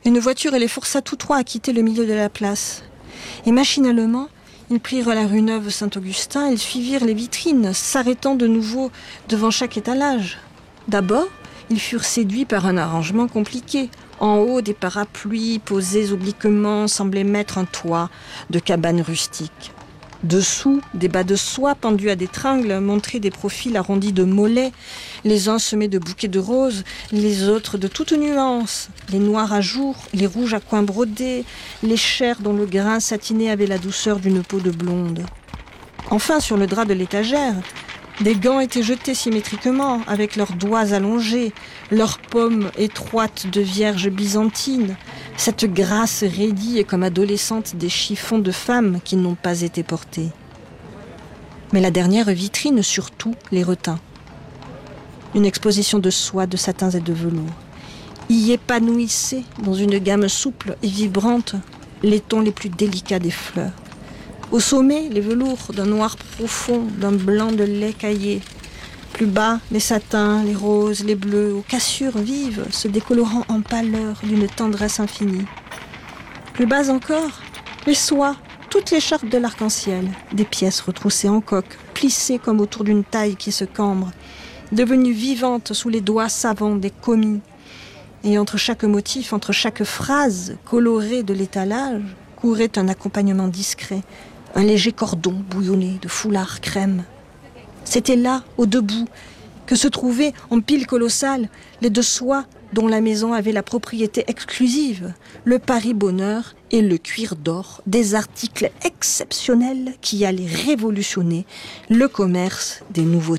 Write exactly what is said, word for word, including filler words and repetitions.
Une voiture les força tous trois à quitter le milieu de la place. Et machinalement, ils prirent la rue Neuve Saint-Augustin et suivirent les vitrines, s'arrêtant de nouveau devant chaque étalage. D'abord, ils furent séduits par un arrangement compliqué. En haut, des parapluies posés obliquement semblaient mettre un toit de cabane rustique. Dessous, des bas de soie pendus à des tringles montraient des profils arrondis de mollets, les uns semés de bouquets de roses, les autres de toutes nuances, les noirs à jour, les rouges à coins brodés, les chairs dont le grain satiné avait la douceur d'une peau de blonde. Enfin, sur le drap de l'étagère, des gants étaient jetés symétriquement, avec leurs doigts allongés, leurs paumes étroites de vierge byzantine, cette grâce raidie et comme adolescente des chiffons de femmes qui n'ont pas été portés. Mais la dernière vitrine, surtout, les retint. Une exposition de soie, de satins et de velours. Y épanouissaient, dans une gamme souple et vibrante, les tons les plus délicats des fleurs. Au sommet, les velours d'un noir profond, d'un blanc de lait caillé. Plus bas, les satins, les roses, les bleus, aux cassures vives, se décolorant en pâleur d'une tendresse infinie. Plus bas encore, les soies, toutes les charpes de l'arc-en-ciel, des pièces retroussées en coque, plissées comme autour d'une taille qui se cambre, devenues vivantes sous les doigts savants des commis. Et entre chaque motif, entre chaque phrase colorée de l'étalage, courait un accompagnement discret, un léger cordon bouillonné de foulard crème. C'était là, au debout, que se trouvaient en piles colossales les deux soies dont la maison avait la propriété exclusive, le Paris Bonheur et le cuir d'or, des articles exceptionnels qui allaient révolutionner le commerce des nouveautés.